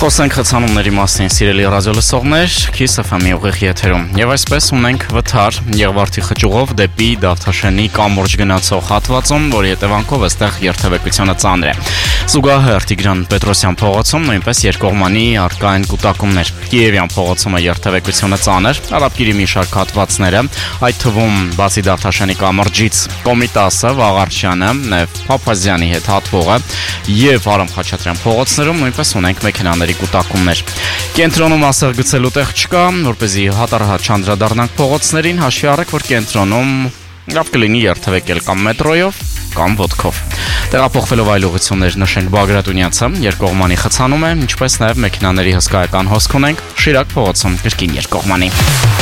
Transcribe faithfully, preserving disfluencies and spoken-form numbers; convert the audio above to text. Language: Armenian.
Խոսենք խցանումների մասին, սիրելի ռադիոլսողներ, Kiss F M-ի ուղիղ եթերում։ Եվ այսպես ունենք վթար Եղվարդի խճուղով դեպի Դավթաշենի կամուրջ գնացող հատվածում, որի հետևանքով այստեղ երթևեկությունը ծանր է։ Զուգահեռ Տիգրան Պետրոսյան փողոցում նույնպես երկկողմանի առկա են կուտակումներ։ Կիևյան փողոցում երթևեկությունը ծանր, Արաբկիրի մի շարք հատվածները, այդ թվում բացի Դավթաշենի կամրջից Կոմիտասը, Վաղարչյանը, Նև Փափազյանի հետ հատվողը եւ Արամ Խաչատրյան փողոցներում նույնպես ունենք մեքենաների կուտակումներ։ Կենտրոնում ասեղ գցելու տեղ չկա, որպեսզի հատարհատ չանդրադառնանք փողոցներին, հաշվի առեք, որ կենտրոնում լավ կլինի երթևեկել կամ մետրոյով, կամ ոտքով։ Տեղափոխվելով այլ ուղղություններ նշենք Բագրատունյացը, երկկողմանի խցանում է, ինչպես նաև մեքենաների հսկայական հոսք ունենք Շիրակ փողոցում կրկին երկկողմանի։